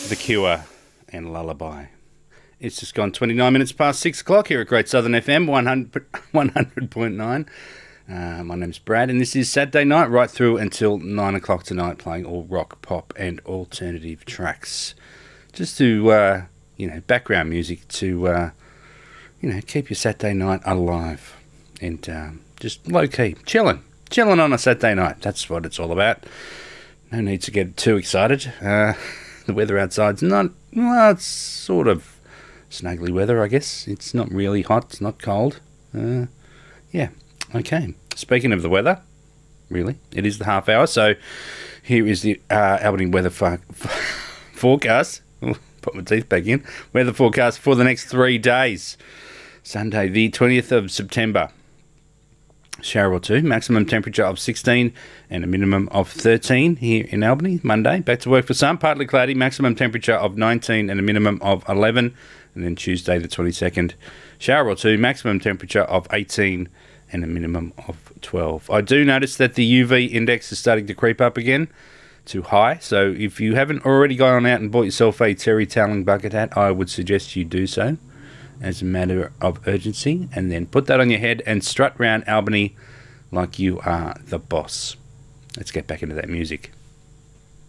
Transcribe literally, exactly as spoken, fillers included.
The Cure and Lullaby. It's just gone twenty-nine minutes past six o'clock here at Great Southern F M, one hundred point nine. Uh, my name's Brad, and this is Saturday night, right through until nine o'clock tonight, playing all rock, pop, and alternative tracks. Just to, uh, you know, background music to, uh, you know, keep your Saturday night alive. And um, just low-key, chilling. Chilling on a Saturday night. That's what it's all about. No need to get too excited. Uh, the weather outside's not, well, it's sort of snuggly weather, I guess. It's not really hot. It's not cold. Uh, yeah, okay. Speaking of the weather, really, it is the half hour. So here is the uh, Albany weather for- forecast. Put my teeth back in. Weather forecast for the next three days. Sunday, the twentieth of September. Shower or two, maximum temperature of sixteen and a minimum of thirteen here in Albany. Monday, back to work for some, partly cloudy, maximum temperature of nineteen and a minimum of eleven. And then Tuesday the twenty-second, shower or two, maximum temperature of eighteen and a minimum of twelve. I do notice that the U V index is starting to creep up again to high. So if you haven't already gone out and bought yourself a Terry Toweling bucket hat, I would suggest you do so as a matter of urgency, and then put that on your head and strut round Albany like you are the boss. Let's get back into that music.